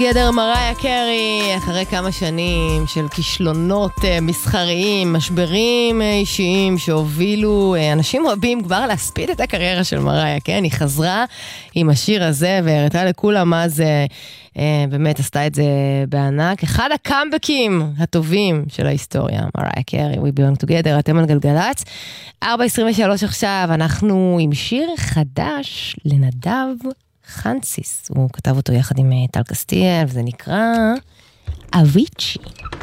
גדר מריה קרי, אחרי כמה שנים של כישלונות מסחריים, משברים אישיים שהובילו אנשים רבים כבר להספיד את הקריירה של מריה, כן? היא חזרה עם השיר הזה והראתה לכולם מה זה, באמת עשתה את זה בענק. אחד הקאמבקים הטובים של ההיסטוריה, מריה קרי, We Belong Together, אתם על גלגלץ. 4:23 עכשיו, אנחנו עם שיר חדש לנדב חנסיס, הוא כתב אותו יחד עם טל קסטיאל, וזה נקרא אביצ'י.